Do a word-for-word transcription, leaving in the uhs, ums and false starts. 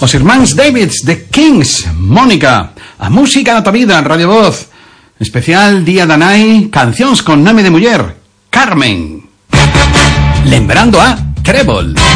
Os irmáns Davids, The Kings, Mónica, a música da tua vida en Radio Voz, especial Día da Nai, cancións con nome de muller, Carmen. Lembrando a Trébol.